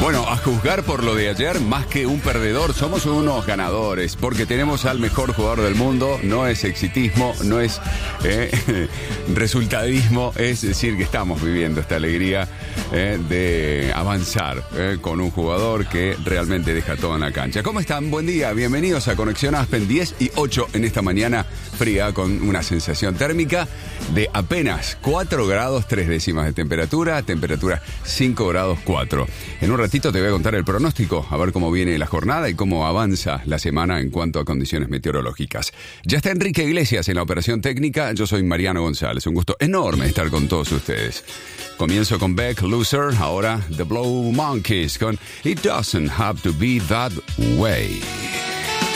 Bueno, a juzgar por lo de ayer, más que un perdedor, somos unos ganadores, porque tenemos al mejor jugador del mundo. No es exitismo, no es resultadismo, es decir, que estamos viviendo esta alegría de avanzar con un jugador que realmente deja todo en la cancha. ¿Cómo están? Buen día, bienvenidos a Conexión Aspen, 10 y 8 en esta mañana fría, con una sensación térmica de apenas 4 grados 3 décimas de temperatura 5 grados 4. En un ratito te voy a contar el pronóstico, a ver cómo viene la jornada y cómo avanza la semana en cuanto a condiciones meteorológicas. Ya está Enrique Iglesias en la operación técnica, yo soy Mariano González, un gusto enorme estar con todos ustedes. Comienzo con Beck, Loser, ahora The Blow Monkeys con It Doesn't Have to Be That Way.